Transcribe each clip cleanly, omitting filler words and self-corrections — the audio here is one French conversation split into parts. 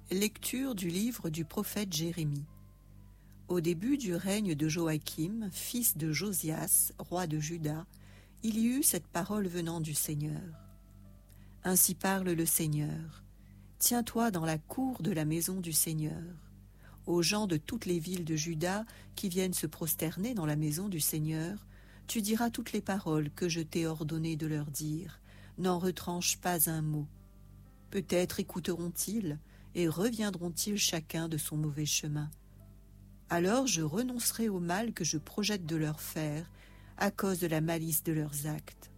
Lecture du livre du prophète Jérémie. Au début du règne de Joachim, fils de Josias, roi de Juda, il y eut cette parole venant du Seigneur. Ainsi parle le Seigneur. Tiens-toi dans la cour de la maison du Seigneur. Aux gens de toutes les villes de Juda qui viennent se prosterner dans la maison du Seigneur, tu diras toutes les paroles que je t'ai ordonné de leur dire. N'en retranche pas un mot. Peut-être écouteront-ils et reviendront-ils chacun de son mauvais chemin. Alors je renoncerai au mal que je projette de leur faire à cause de la malice de leurs actes.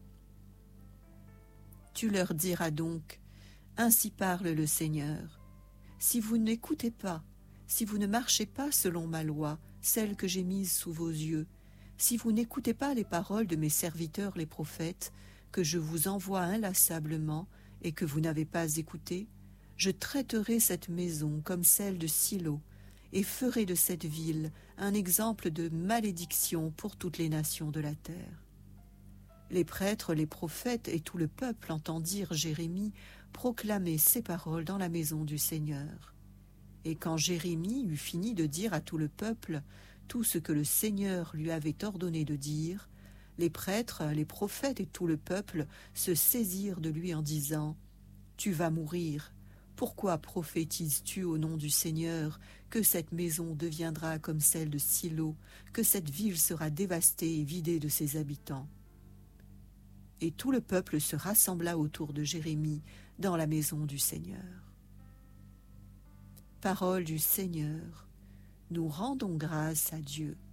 Tu leur diras donc, ainsi parle le Seigneur. Si vous n'écoutez pas, si vous ne marchez pas selon ma loi, celle que j'ai mise sous vos yeux, si vous n'écoutez pas les paroles de mes serviteurs les prophètes, que je vous envoie inlassablement et que vous n'avez pas écoutées, je traiterai cette maison comme celle de Silo et ferai de cette ville un exemple de malédiction pour toutes les nations de la terre. Les prêtres, les prophètes et tout le peuple entendirent Jérémie proclamer ces paroles dans la maison du Seigneur. Et quand Jérémie eut fini de dire à tout le peuple tout ce que le Seigneur lui avait ordonné de dire, les prêtres, les prophètes et tout le peuple se saisirent de lui en disant « Tu vas mourir. Pourquoi prophétises-tu au nom du Seigneur que cette maison deviendra comme celle de Silo, que cette ville sera dévastée et vidée de ses habitants ?» Et tout le peuple se rassembla autour de Jérémie dans la maison du Seigneur. Parole du Seigneur. Nous rendons grâce à Dieu.